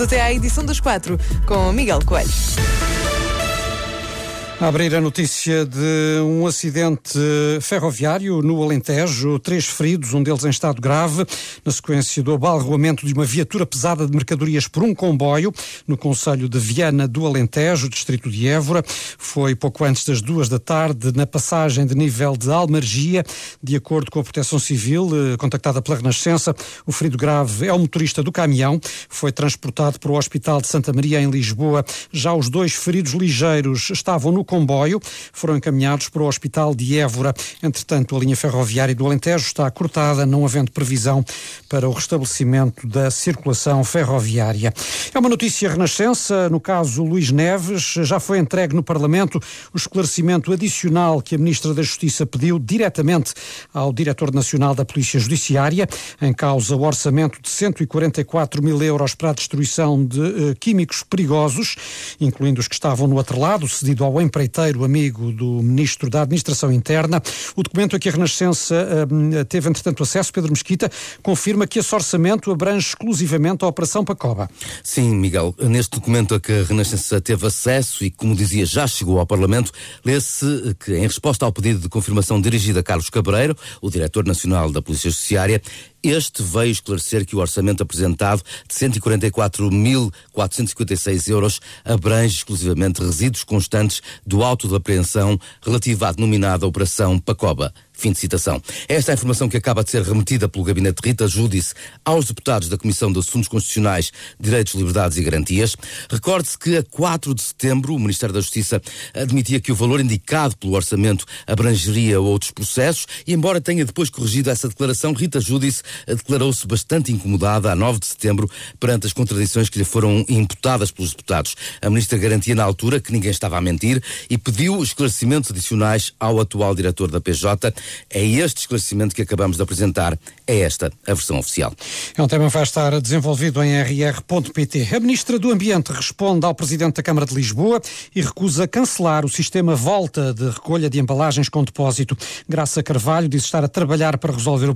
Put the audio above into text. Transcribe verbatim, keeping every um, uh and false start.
Até à edição dos quatro, com Miguel Coelho. A abrir a notícia de um acidente ferroviário no Alentejo, três feridos, um deles em estado grave, na sequência do abalroamento de uma viatura pesada de mercadorias por um comboio no concelho de Viana do Alentejo, distrito de Évora. Foi pouco antes das duas da tarde, na passagem de nível de Almargia. De acordo com a Proteção Civil, contactada pela Renascença, o ferido grave é o motorista do caminhão. Foi transportado para o Hospital de Santa Maria, em Lisboa. Já os dois feridos ligeiros estavam no comboio, foram encaminhados para o Hospital de Évora. Entretanto, a linha ferroviária do Alentejo está cortada, não havendo previsão para o restabelecimento da circulação ferroviária. É uma notícia renascença, no caso Luís Neves, já foi entregue no Parlamento o esclarecimento adicional que a Ministra da Justiça pediu diretamente ao Diretor Nacional da Polícia Judiciária, em causa o orçamento de cento e quarenta e quatro mil euros para a destruição de uh, químicos perigosos, incluindo os que estavam no atrelado, cedido ao empreiteiro amigo do Ministro da Administração Interna. O documento a que a Renascença uh, teve, entretanto, acesso, Pedro Mesquita, confirma que esse orçamento abrange exclusivamente a Operação Pacoba. Sim, Miguel. Neste documento a que a Renascença teve acesso e, como dizia, já chegou ao Parlamento, lê-se que, em resposta ao pedido de confirmação dirigido a Carlos Cabreiro, o Diretor Nacional da Polícia Judiciária, este veio esclarecer que o orçamento apresentado de cento e quarenta e quatro mil quatrocentos e cinquenta e seis euros abrange exclusivamente resíduos constantes do auto de apreensão relativo à denominada Operação Pacoba. Fim de citação. Esta é a informação que acaba de ser remetida pelo gabinete de Rita Giudice aos deputados da Comissão de Assuntos Constitucionais, Direitos, Liberdades e Garantias. Recorde-se que a quatro de setembro o Ministério da Justiça admitia que o valor indicado pelo orçamento abrangeria outros processos e, embora tenha depois corrigido essa declaração, Rita Giudice declarou-se bastante incomodada a nove de setembro perante as contradições que lhe foram imputadas pelos deputados. A Ministra garantia na altura que ninguém estava a mentir e pediu esclarecimentos adicionais ao atual diretor da P J. É este esclarecimento que acabamos de apresentar. É esta a versão oficial. É um tema que vai estar desenvolvido em r r ponto p t. A Ministra do Ambiente responde ao Presidente da Câmara de Lisboa e recusa cancelar o sistema Volta de recolha de embalagens com depósito. Graça Carvalho diz estar a trabalhar para resolver o